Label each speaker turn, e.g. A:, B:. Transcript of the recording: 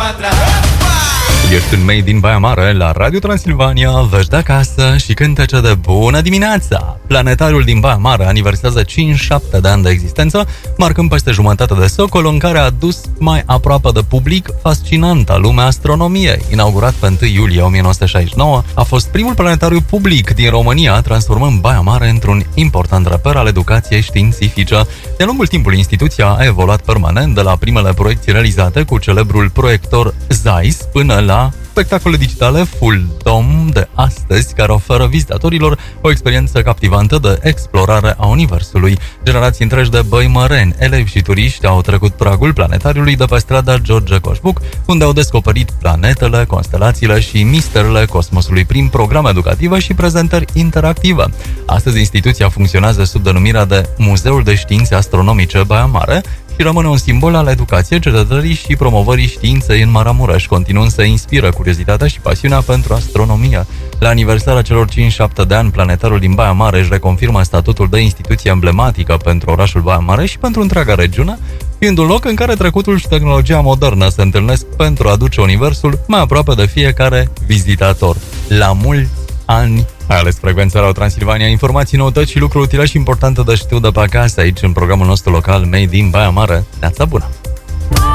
A: Ești în Made in Baia Mare la Radio Transilvania, vești de acasă și cântece de bună dimineața. Planetariul din Baia Mare aniversează 5-7 de ani de existență, marcând peste jumătate de secol, în care a dus mai aproape de public fascinanta lumea astronomiei. Inaugurat pe 1 iulie 1969, a fost primul planetariu public din România, transformând Baia Mare într-un important reper al educației științifice. De-a lungul timpului, instituția a evoluat permanent, de la primele proiecții realizate cu celebrul proiector Zeiss până la spectacole digitale Full Dome de astăzi, care oferă vizitatorilor o experiență captivantă de explorare a universului. Generații întregi de băimăreni, elevi și turiști au trecut pragul planetariului de pe strada George Coșbuc, unde au descoperit planetele, constelațiile și misterele cosmosului prin programe educative și prezentări interactive. Astăzi, instituția funcționează sub denumirea de Muzeul de Științe Astronomice Baia Mare și rămâne un simbol al educației, cercetării și promovării științei în Maramureș, continuând să inspiră curiozitatea și pasiunea pentru astronomie. La aniversarea celor 5-7 de ani, Planetarul din Baia Mare își reconfirmă statutul de instituție emblematică pentru orașul Baia Mare și pentru întreaga regiune, fiind un loc în care trecutul și tehnologia modernă se întâlnesc pentru a aduce universul mai aproape de fiecare vizitator. La mulți ani! Ai ales frecvența Radio Transilvania, informații, noutăți și lucruri utile și importante de știut de pe acasă, aici în programul nostru local Made in Baia Mare. Neața bună!